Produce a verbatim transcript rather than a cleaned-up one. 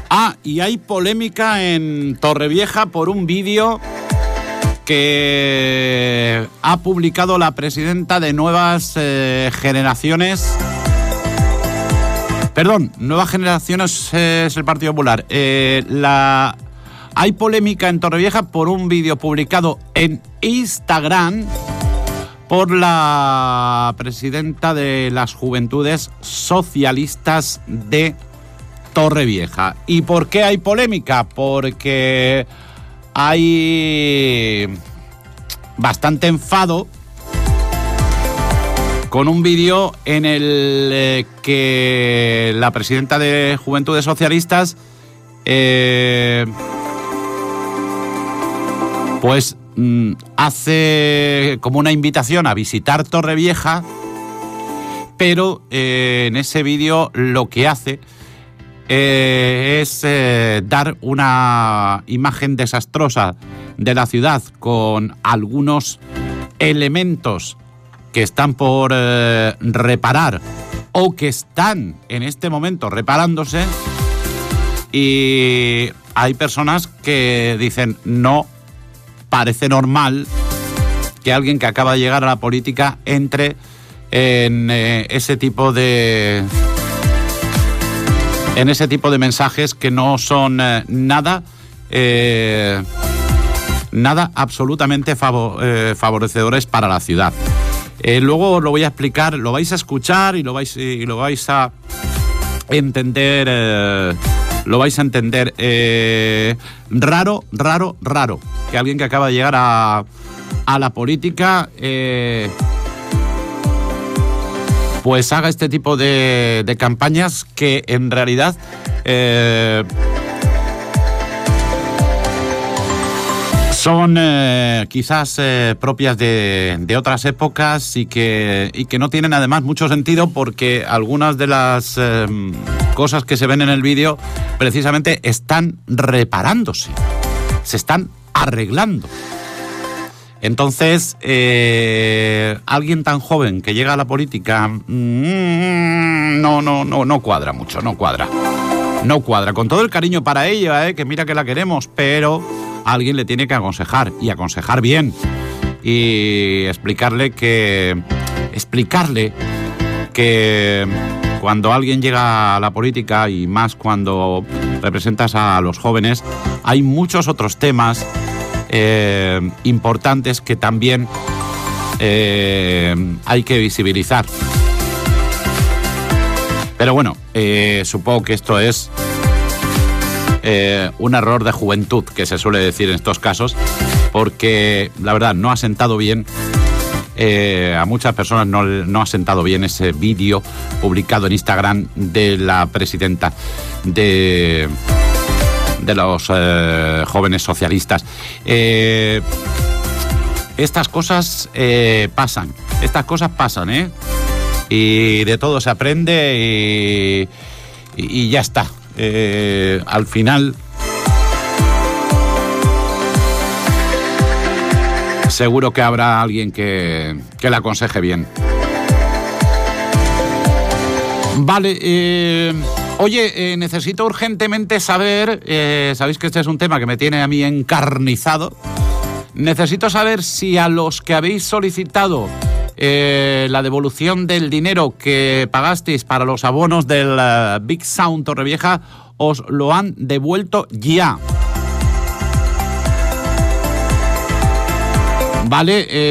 Ah, y hay polémica en Torrevieja por un vídeo que ha publicado la presidenta de Nuevas eh, Generaciones. Perdón, Nuevas Generaciones es el Partido Popular. Eh, la... Hay polémica en Torrevieja por un vídeo publicado en Instagram por la presidenta de las Juventudes Socialistas de Torrevieja. ¿Y por qué hay polémica? Porque hay bastante enfado con un vídeo en el eh, que la presidenta de Juventudes Socialistas eh, pues mm, hace como una invitación a visitar Torrevieja, pero eh, en ese vídeo lo que hace eh, es eh, dar una imagen desastrosa de la ciudad con algunos elementos que están por eh, reparar o que están en este momento reparándose, y hay personas que dicen no parece normal que alguien que acaba de llegar a la política entre en eh, ese tipo de en ese tipo de mensajes que no son eh, nada eh, nada absolutamente favor, eh, favorecedores para la ciudad. Eh, luego lo voy a explicar, lo vais a escuchar y lo vais y lo vais a entender. Eh, lo vais a entender. Eh, raro, raro, raro que alguien que acaba de llegar a, a la política eh, pues haga este tipo de, de campañas que en realidad eh, son eh, quizás eh, propias de, de otras épocas y que, y que no tienen además mucho sentido, porque algunas de las eh, cosas que se ven en el vídeo precisamente están reparándose, se están arreglando. Entonces, eh, alguien tan joven que llega a la política mmm, no, no, no, no cuadra mucho, no cuadra. No cuadra. Con todo el cariño para ella, eh, que mira que la queremos, pero alguien le tiene que aconsejar, y aconsejar bien. Y explicarle que... Explicarle que cuando alguien llega a la política, y más cuando representas a los jóvenes, hay muchos otros temas eh, importantes que también eh, hay que visibilizar. Pero bueno, eh, supongo que esto es eh, un error de juventud, que se suele decir en estos casos, porque la verdad no ha sentado bien, eh, a muchas personas no, no ha sentado bien ese vídeo publicado en Instagram de la presidenta de, de los eh, jóvenes socialistas. Eh, estas cosas eh, pasan, estas cosas pasan, ¿eh? Y de todo se aprende y, y, y ya está. Eh, al final seguro que habrá alguien que, que le aconseje bien. Vale, eh, oye, eh, necesito urgentemente saber, eh, sabéis que este es un tema que me tiene a mí encarnizado, necesito saber si a los que habéis solicitado Eh, la devolución del dinero que pagasteis para los abonos del uh, Big Sound Torrevieja os lo han devuelto ya. Vale, eh,